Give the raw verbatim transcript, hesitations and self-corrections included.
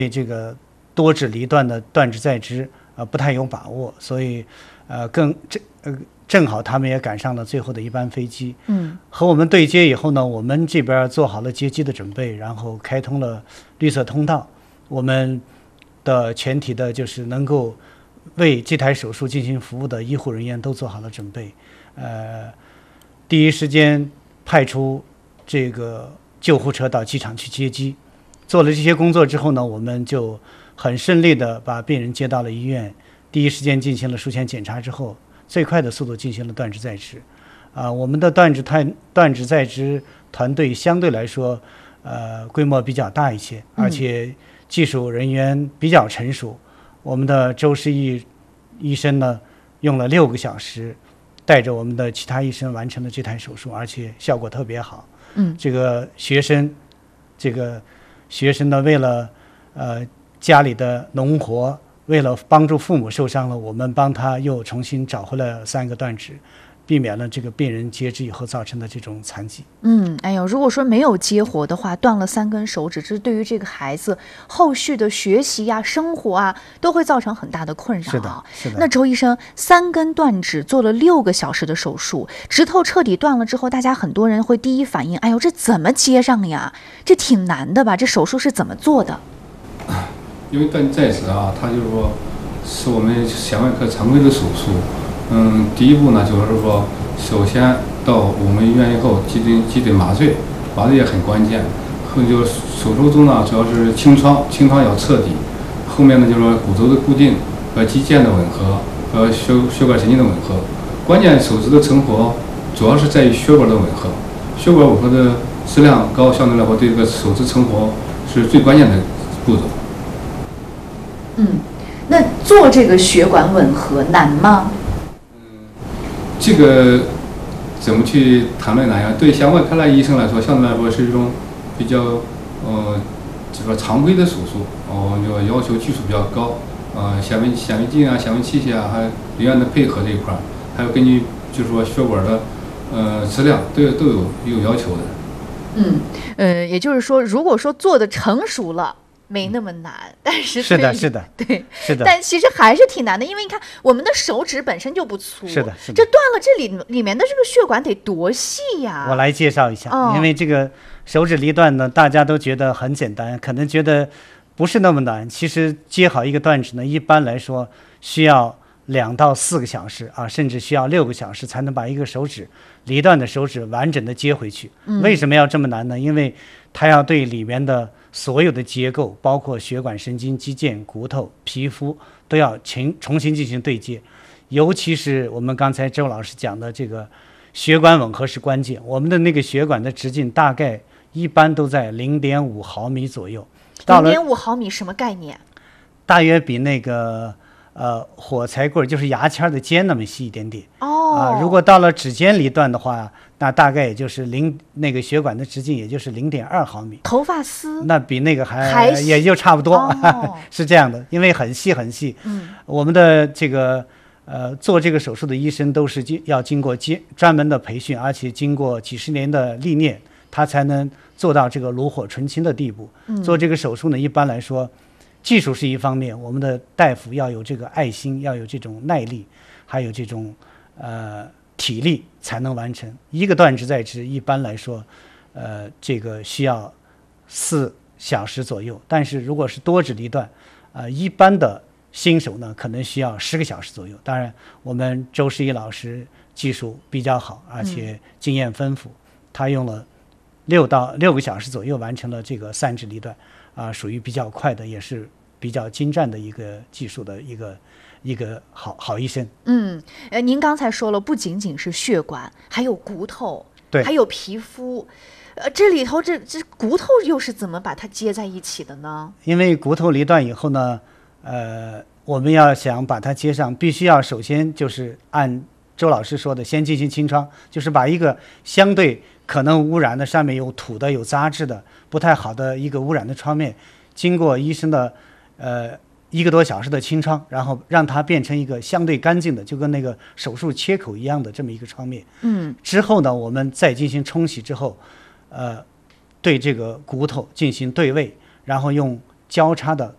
对这个多指离断的断指再支呃不太有把握，所以呃更正呃正好他们也赶上了最后的一班飞机。 嗯， 和我们对接以后呢，我们这边做好了接机的准备，然后开通了绿色通道。我们的全体的就是能够为这台手术进行服务的医护人员都做好了准备，呃，第一时间派出这个救护车到机场去接机。做了这些工作之后呢，我们就很顺利的把病人接到了医院，第一时间进行了术前检查之后，最快的速度进行了断指再支。啊、呃，我们的断指断断指再支团队相对来说，呃，规模比较大一些，而且技术人员比较成熟。我们的周世义医生呢，用了六个小时，带着我们的其他医生完成了这台手术，而且效果特别好。 嗯， 这个学生，这个学生呢，为了呃家里的农活，为了帮助父母受伤了，我们帮他又重新找回了三个断指，避免了这个病人截肢以后造成的这种残疾。 嗯，哎呦，如果说没有接活的话，断了三根手指，这对于这个孩子后续的学习呀、生活啊，都会造成很大的困扰。 是的，是的。 那周医生，三根断指做了六个小时的手术，指头彻底断了之后，大家很多人会第一反应，哎呦，这怎么接上呀？这挺难的吧？这手术是怎么做的？ 因为断再指啊，它就是说是我们弦外科常规的手术。嗯，第一步呢，就是说，首先到我们医院以后，基得基得麻醉，麻醉也很关键。后就手术中呢，主要是清创，清创要彻底。后面呢，就是说骨头的固定和肌腱的吻合和血血管神经的吻合。关键手指的成活主要是在于血管的吻合，血管吻合的质量高，相对来说对这个手指成活是最关键的步骤。 嗯，那做这个血管吻合难吗？ 这个怎么去谈论呢？呀？对像外科类医生来说，相对来说是一种比较呃这个常规的手术，哦、呃，就要求技术比较高，呃，显微显微镜啊、显微器械啊，还有人员的配合这一块儿，还有根据就是说血管的呃质量都有都有有要求的。 嗯，呃，也就是说，如果说做的成熟了。没那么难，但是是的，是的， 对， 是的， 但其实还是挺难的，因为你看我们的手指本身就不粗， 是的，是的， 这断了这里里面的这个血管得多细呀！ 我来介绍一下， 哦、 因为这个手指离断呢，大家都觉得很简单，可能觉得不是那么难。其实接好一个断指呢，一般来说需要两到四个小时啊，甚至需要六个小时才能把一个手指离断的手指完整的接回去。 嗯、 为什么要这么难呢？因为它要对里面的所有的结构，包括血管、神经、肌腱、骨头、皮肤，都要重重新进行对接。尤其是我们刚才周老师讲的这个血管吻合是关键。我们的那个血管的直径大概一般都在零点五毫米左右。 零点五毫米什么概念？ 大约比那个呃火柴棍，就是牙签的尖那么细一点点。 哦。 啊，如果到了指尖离断的话，那大概也就是零那个血管的直径也就是零点二毫米。 头发丝那比那个还还也就差不多， 哦、 是这样的，因为很细很细。 嗯， 我们的这个呃做这个手术的医生都是经要经过经专门的培训，而且经过几十年的历练，他才能做到这个炉火纯青的地步。 嗯、 做这个手术呢，一般来说，技术是一方面，我们的大夫要有这个爱心，要有这种耐力，还有这种呃。体力才能完成一个断指再支，一般来说，呃，这个需要四小时左右。但是如果是多指离断，呃，一般的新手呢，可能需要十个小时左右。当然，我们周世义老师技术比较好，而且经验丰富，嗯、他用了六到六个小时左右完成了这个三指离断，啊、呃，属于比较快的，也是比较精湛的一个技术的一个。一个好好医生。 嗯，呃，您刚才说了，不仅仅是血管，还有骨头， 对， 还有皮肤，呃，这里头这这骨头又是怎么把它接在一起的呢？ 因为骨头离断以后呢，呃，我们要想把它接上，必须要首先就是按周老师说的，先进行清创，就是把一个相对可能污染的、上面有土的、有杂质的、不太好的一个污染的创面，经过医生的呃。一个多小时的清创，然后让它变成一个相对干净的，就跟那个手术切口一样的这么一个创面。 嗯， 之后呢，我们再进行冲洗之后，呃，对这个骨头进行对位，然后用交叉的